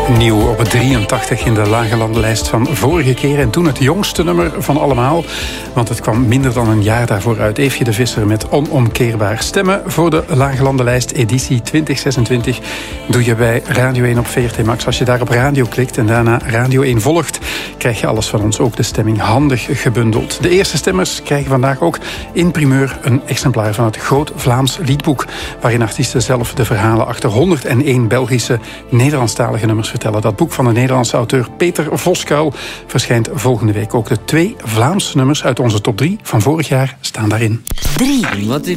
Nieuw op het 83 in de lage landenlijst van vorige keer. En toen het jongste nummer van allemaal. Want het kwam minder dan een jaar daarvoor uit. Eefje de Visser met Onomkeerbaar. Stemmen voor de lage landenlijst editie 2026 doe je bij Radio 1 op VRT Max. Als je daar op radio klikt en daarna Radio 1 volgt, krijg je alles van ons, ook de stemming, handig gebundeld. De eerste stemmers krijgen vandaag ook in primeur een exemplaar van het Groot Vlaams Liedboek, waarin artiesten zelf de verhalen achter 101 Belgische Nederlandstalige nummers vertellen. Dat boek van de Nederlandse auteur Peter Voskuil verschijnt volgende week. Ook de 2 Vlaamse nummers uit onze top 3 van vorig jaar staan daarin. 3. Wat ik